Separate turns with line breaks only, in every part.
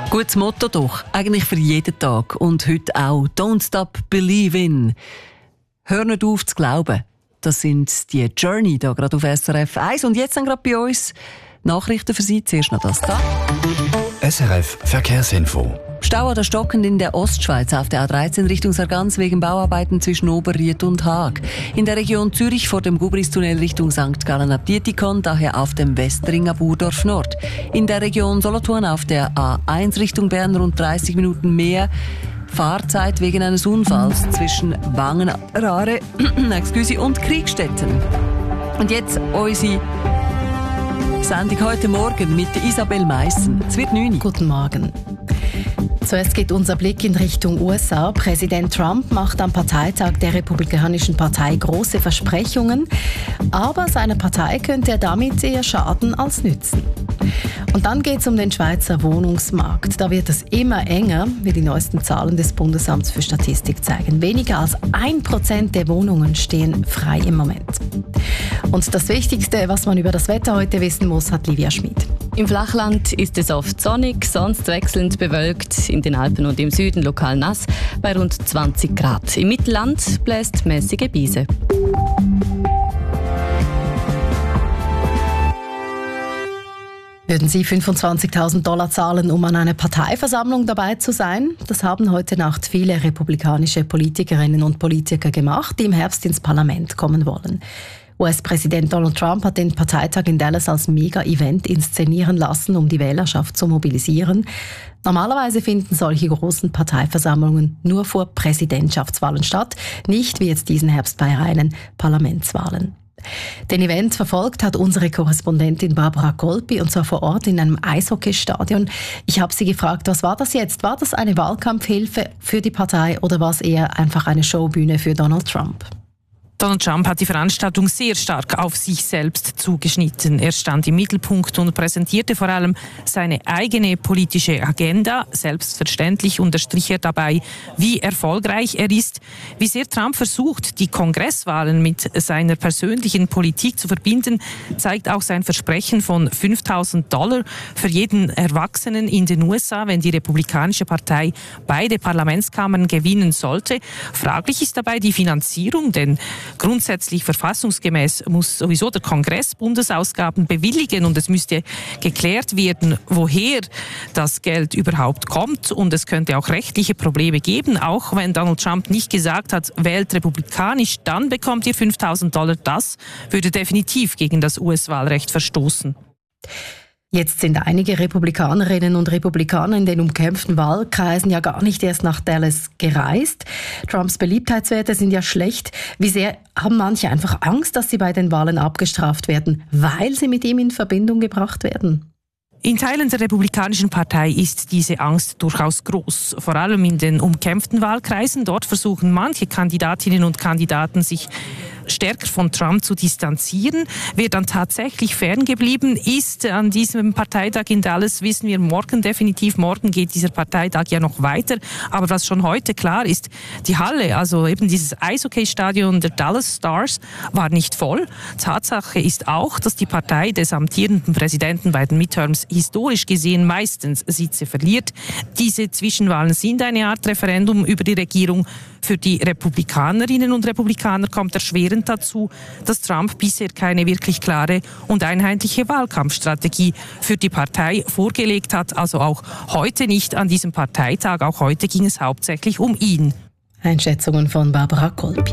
Gutes Motto doch, eigentlich für jeden Tag und heute auch. Don't stop believing. Hör nicht auf zu glauben. Das sind die Journey da gerade auf SRF 1 und jetzt dann gerade bei uns Nachrichten für Sie. Zuerst noch das da.
SRF Verkehrsinfo.
Stau oder stockend in der Ostschweiz auf der A13 Richtung Sargans wegen Bauarbeiten zwischen Oberried und Haag. In der Region Zürich vor dem Gubristunnel Richtung St. Gallen ab Dietikon, daher auf dem Westring ab Urdorf Nord. In der Region Solothurn auf der A1 Richtung Bern rund 30 Minuten mehr Fahrzeit wegen eines Unfalls zwischen Wangenrare und Kriegstetten. Und jetzt unsere Sendung heute Morgen mit Isabel Meissen. Es wird 9.
Guten Morgen. Zuerst geht unser Blick in Richtung USA. Präsident Trump macht am Parteitag der Republikanischen Partei große Versprechungen, aber seiner Partei könnte er damit eher schaden als nützen. Und dann geht es um den Schweizer Wohnungsmarkt. Da wird es immer enger, wie die neuesten Zahlen des Bundesamts für Statistik zeigen. Weniger als 1% der Wohnungen stehen frei im Moment. Und das Wichtigste, was man über das Wetter heute wissen muss, hat Livia Schmid.
Im Flachland ist es oft sonnig, sonst wechselnd bewölkt, in den Alpen und im Süden lokal nass, bei rund 20 Grad. Im Mittelland bläst mäßige Brise.
Würden Sie $25.000 zahlen, um an einer Parteiversammlung dabei zu sein? Das haben heute Nacht viele republikanische Politikerinnen und Politiker gemacht, die im Herbst ins Parlament kommen wollen. US-Präsident Donald Trump hat den Parteitag in Dallas als Mega-Event inszenieren lassen, um die Wählerschaft zu mobilisieren. Normalerweise finden solche großen Parteiversammlungen nur vor Präsidentschaftswahlen statt, nicht wie jetzt diesen Herbst bei reinen Parlamentswahlen. Den Event verfolgt hat unsere Korrespondentin Barbara Kolpi, und zwar vor Ort in einem Eishockeystadion. Ich habe sie gefragt, was war das jetzt? War das eine Wahlkampfhilfe für die Partei oder war es eher einfach eine Showbühne für Donald Trump?
Donald Trump hat die Veranstaltung sehr stark auf sich selbst zugeschnitten. Er stand im Mittelpunkt und präsentierte vor allem seine eigene politische Agenda. Selbstverständlich unterstrich er dabei, wie erfolgreich er ist, wie sehr Trump versucht, die Kongresswahlen mit seiner persönlichen Politik zu verbinden, zeigt auch sein Versprechen von $5.000 für jeden Erwachsenen in den USA, wenn die Republikanische Partei beide Parlamentskammern gewinnen sollte. Fraglich ist dabei die Finanzierung, denn grundsätzlich verfassungsgemäß muss sowieso der Kongress Bundesausgaben bewilligen und es müsste geklärt werden, woher das Geld überhaupt kommt, und es könnte auch rechtliche Probleme geben, auch wenn Donald Trump nicht gesagt hat, wählt republikanisch, dann bekommt ihr $5.000. Das würde definitiv gegen das US-Wahlrecht verstoßen.
Jetzt sind einige Republikanerinnen und Republikaner in den umkämpften Wahlkreisen ja gar nicht erst nach Dallas gereist. Trumps Beliebtheitswerte sind ja schlecht. Wie sehr haben manche einfach Angst, dass sie bei den Wahlen abgestraft werden, weil sie mit ihm in Verbindung gebracht werden?
In Teilen der Republikanischen Partei ist diese Angst durchaus groß, vor allem in den umkämpften Wahlkreisen. Dort versuchen manche Kandidatinnen und Kandidaten, sich stärker von Trump zu distanzieren. Wer dann tatsächlich ferngeblieben ist an diesem Parteitag in Dallas, wissen wir morgen definitiv. Morgen geht dieser Parteitag ja noch weiter. Aber was schon heute klar ist, die Halle, also eben dieses Eishockeystadion der Dallas Stars, war nicht voll. Tatsache ist auch, dass die Partei des amtierenden Präsidenten bei den Midterms historisch gesehen meistens Sitze verliert. Diese Zwischenwahlen sind eine Art Referendum über die Regierung. Für die Republikanerinnen und Republikaner kommt erschwerend dazu, dass Trump bisher keine wirklich klare und einheitliche Wahlkampfstrategie für die Partei vorgelegt hat. Also auch heute nicht an diesem Parteitag. Auch heute ging es hauptsächlich um ihn.
Einschätzungen von Barbara Kolpi.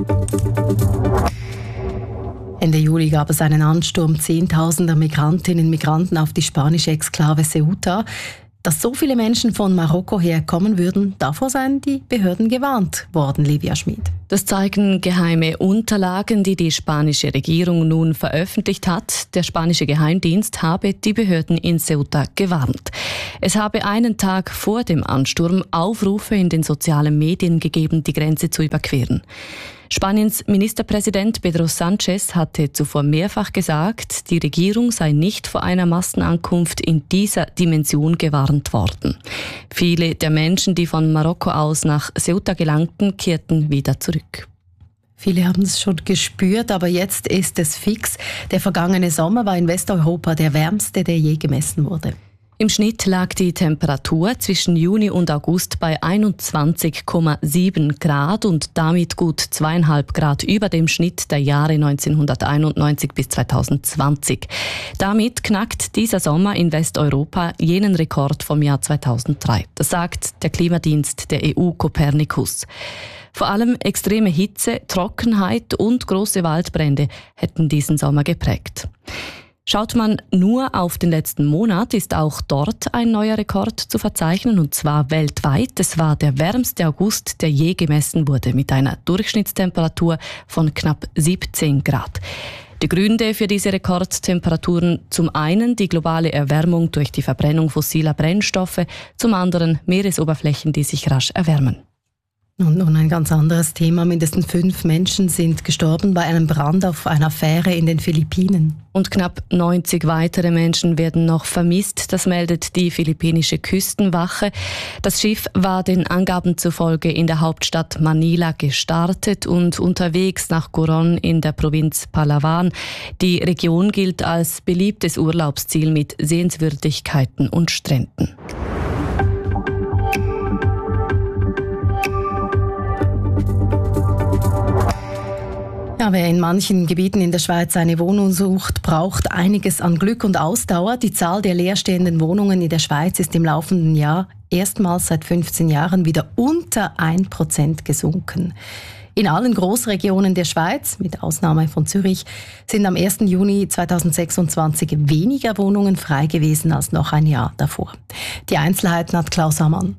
Ende Juli gab es einen Ansturm Zehntausender Migrantinnen und Migranten auf die spanische Exklave Ceuta. Dass so viele Menschen von Marokko herkommen würden, davor seien die Behörden gewarnt worden, Livia Schmid.
Das zeigen geheime Unterlagen, die die spanische Regierung nun veröffentlicht hat. Der spanische Geheimdienst habe die Behörden in Ceuta gewarnt. Es habe einen Tag vor dem Ansturm Aufrufe in den sozialen Medien gegeben, die Grenze zu überqueren. Spaniens Ministerpräsident Pedro Sánchez hatte zuvor mehrfach gesagt, die Regierung sei nicht vor einer Massenankunft in dieser Dimension gewarnt worden. Viele der Menschen, die von Marokko aus nach Ceuta gelangten, kehrten wieder zurück.
Viele haben es schon gespürt, aber jetzt ist es fix. Der vergangene Sommer war in Westeuropa der wärmste, der je gemessen wurde.
Im Schnitt lag die Temperatur zwischen Juni und August bei 21,7 Grad und damit gut 2,5 Grad über dem Schnitt der Jahre 1991 bis 2020. Damit knackt dieser Sommer in Westeuropa jenen Rekord vom Jahr 2003. Das sagt der Klimadienst der EU Copernicus. Vor allem extreme Hitze, Trockenheit und große Waldbrände hätten diesen Sommer geprägt. Schaut man nur auf den letzten Monat, ist auch dort ein neuer Rekord zu verzeichnen, und zwar weltweit. Es war der wärmste August, der je gemessen wurde, mit einer Durchschnittstemperatur von knapp 17 Grad. Die Gründe für diese Rekordtemperaturen: zum einen die globale Erwärmung durch die Verbrennung fossiler Brennstoffe, zum anderen Meeresoberflächen, die sich rasch erwärmen.
Und nun ein ganz anderes Thema. Mindestens 5 Menschen sind gestorben bei einem Brand auf einer Fähre in den Philippinen.
Und knapp 90 weitere Menschen werden noch vermisst. Das meldet die philippinische Küstenwache. Das Schiff war den Angaben zufolge in der Hauptstadt Manila gestartet und unterwegs nach Coron in der Provinz Palawan. Die Region gilt als beliebtes Urlaubsziel mit Sehenswürdigkeiten und Stränden.
Ja, wer in manchen Gebieten in der Schweiz eine Wohnung sucht, braucht einiges an Glück und Ausdauer. Die Zahl der leerstehenden Wohnungen in der Schweiz ist im laufenden Jahr erstmals seit 15 Jahren wieder unter 1% gesunken. In allen Großregionen der Schweiz, mit Ausnahme von Zürich, sind am 1. Juni 2026 weniger Wohnungen frei gewesen als noch ein Jahr davor. Die Einzelheiten hat Klaus Ammann.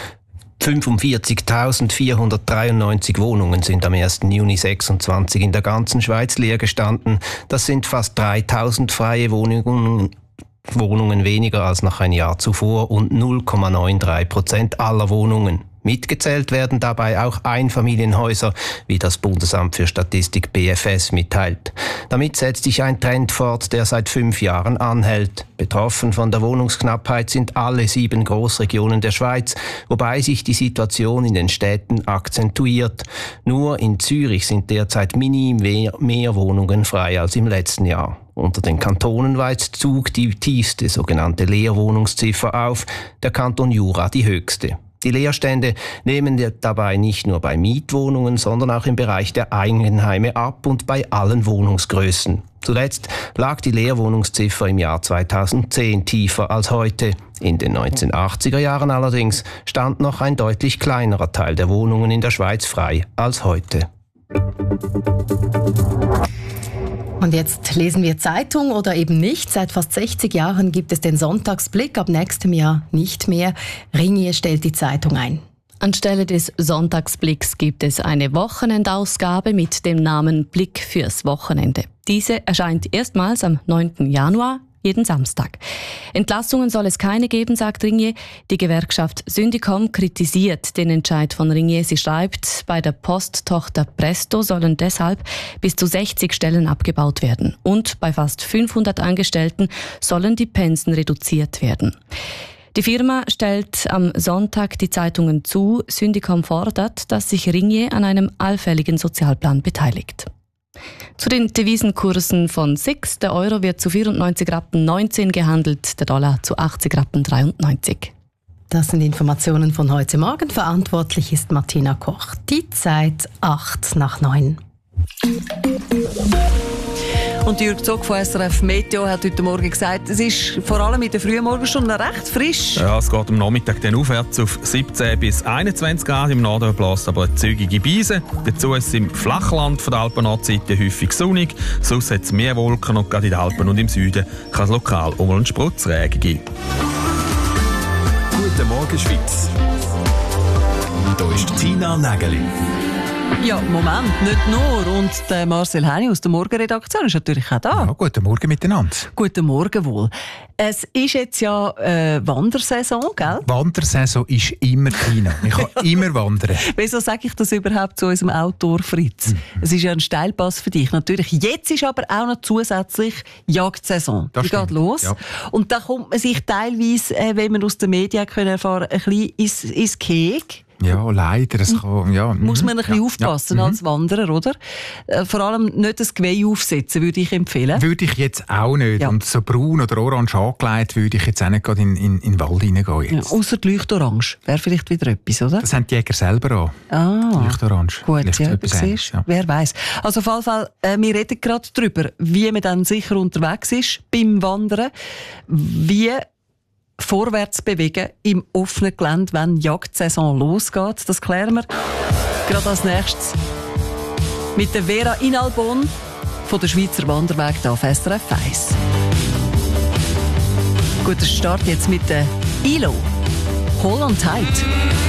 45.493 Wohnungen sind am 1. Juni 2026 in der ganzen Schweiz leer gestanden. Das sind fast 3.000 freie Wohnungen weniger als noch ein Jahr zuvor und 0,93% aller Wohnungen. Mitgezählt werden dabei auch Einfamilienhäuser, wie das Bundesamt für Statistik BFS mitteilt. Damit setzt sich ein Trend fort, der seit 5 Jahren anhält. Betroffen von der Wohnungsknappheit sind alle 7 Großregionen der Schweiz, wobei sich die Situation in den Städten akzentuiert. Nur in Zürich sind derzeit minim mehr Wohnungen frei als im letzten Jahr. Unter den Kantonen weist Zug die tiefste sogenannte Leerwohnungsziffer auf, der Kanton Jura die höchste. Die Leerstände nehmen dabei nicht nur bei Mietwohnungen, sondern auch im Bereich der Eigenheime ab und bei allen Wohnungsgrößen. Zuletzt lag die Leerwohnungsziffer im Jahr 2010 tiefer als heute. In den 1980er Jahren allerdings stand noch ein deutlich kleinerer Teil der Wohnungen in der Schweiz frei als heute.
Und jetzt lesen wir Zeitung oder eben nicht. Seit fast 60 Jahren gibt es den Sonntagsblick, ab nächstem Jahr nicht mehr. Ringier stellt die Zeitung ein.
Anstelle des Sonntagsblicks gibt es eine Wochenendausgabe mit dem Namen Blick fürs Wochenende. Diese erscheint erstmals am 9. Januar, jeden Samstag. Entlassungen soll es keine geben, sagt Ringier. Die Gewerkschaft Syndicom kritisiert den Entscheid von Ringier. Sie schreibt, bei der Posttochter Presto sollen deshalb bis zu 60 Stellen abgebaut werden. Und bei fast 500 Angestellten sollen die Pensen reduziert werden. Die Firma stellt am Sonntag die Zeitungen zu. Syndicom fordert, dass sich Ringier an einem allfälligen Sozialplan beteiligt. Zu den Devisenkursen von SIX. Der Euro wird zu 94,19 Rappen gehandelt, der Dollar zu 80,93 Rappen.
Das sind Informationen von heute Morgen. Verantwortlich ist Martina Koch. Die Zeit 8:09.
Und Jürg Zog von SRF Meteo hat heute Morgen gesagt, es ist vor allem in den frühen Morgenstunden recht frisch.
Ja, es geht am Nachmittag dann aufwärts auf 17 bis 21 Grad. Im Norden bläst aber eine zügige Brise. Dazu ist es im Flachland von der Alpennordseite häufig sonnig. Sonst hat es mehr Wolken und gerade in den Alpen und im Süden kann es lokal um einen Spritzregen geben.
Guten Morgen, Schweiz. Hier ist Tina Nägeli.
Ja, Moment, nicht nur. Und der Marcel Heini aus der Morgenredaktion ist natürlich auch da.
Ja, guten Morgen miteinander.
Guten Morgen wohl. Es ist jetzt ja Wandersaison, gell?
Wandersaison ist immer Tina. Ich kann immer wandern.
Wieso sage ich das überhaupt zu unserem Autor Fritz? Es ist ja ein Steilpass für dich. Natürlich, jetzt ist aber auch noch zusätzlich Jagdsaison. Die geht los. Ja. Und da kommt man sich teilweise, wenn man aus den Medien erfahren kann, ein bisschen ins Gehege.
Ja, leider. Das kann,
muss man ein bisschen aufpassen als Wanderer, oder? Vor allem nicht das Geweih aufsetzen, würde ich empfehlen.
Würde ich jetzt auch nicht. Ja. Und so braun oder orange angelegt würde ich jetzt auch nicht gerade in den Wald hineingehen.
Ja, ausser die Leuchtorange. Wäre vielleicht wieder etwas, oder?
Das haben die Jäger selber an. Leuchtorange.
Gut, ja, du siehst. Ja. Wer weiss. Also auf jeden Fall, wir reden gerade darüber, wie man dann sicher unterwegs ist beim Wandern, wie vorwärts bewegen im offenen Gelände, wenn die Jagdsaison losgeht. Das klären wir gerade als nächstes mit der Vera Inalbon von der Schweizer Wanderweg hier auf SRF 1. Guter Start jetzt mit der ILO. Hold on tight.